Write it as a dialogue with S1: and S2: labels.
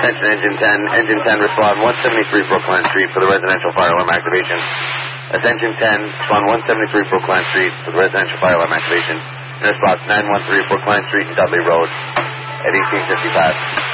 S1: Attention Engine 10. Engine 10 respond 173 Brookline Street for the residential fire alarm activation. Attention 10 respond 173 Brookline Street for the residential fire alarm activation. In response 913 Brookline Street and Dudley Road at 1855.